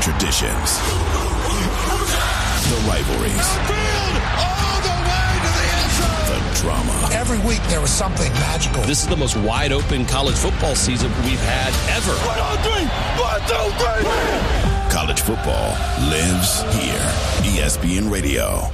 traditions, the rivalries, all the way to the end zone. the drama. Every week there was something magical. This is the most wide-open college football season we've had ever. 1, 2, 3. College football lives here. ESPN Radio.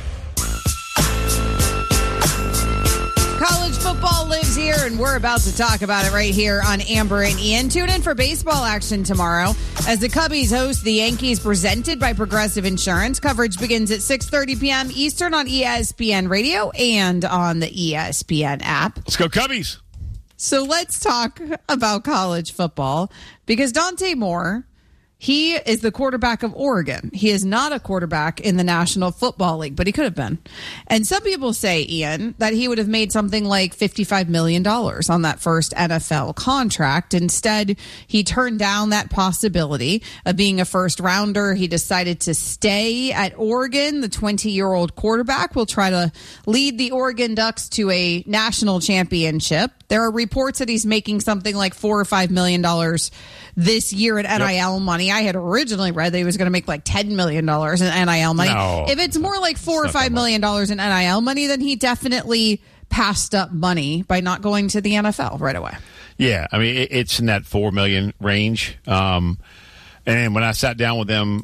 College football lives here, and we're about to talk about it right here on Amber and Ian. Tune in for baseball action tomorrow as the Cubbies host the Yankees, presented by Progressive Insurance. Coverage begins at 6:30 p.m. Eastern on ESPN Radio and on the ESPN app. Let's go Cubbies. So let's talk about college football, because Dante Moore, he is the quarterback of Oregon. He is not a quarterback in the National Football League, but he could have been. And some people say, Ian, that he would have made something like $55 million on that first NFL contract. Instead, he turned down that possibility of being a first rounder. He decided to stay at Oregon. The 20-year-old quarterback will try to lead the Oregon Ducks to a national championship. There are reports that he's making something like $4 or $5 million this year in NIL money. I had originally read that he was going to make like $10 million in NIL money. No, if it's more like $4 or $5 million in NIL money, then he definitely passed up money by not going to the NFL right away. Yeah, I mean, it's in that $4 million range. And when I sat down with him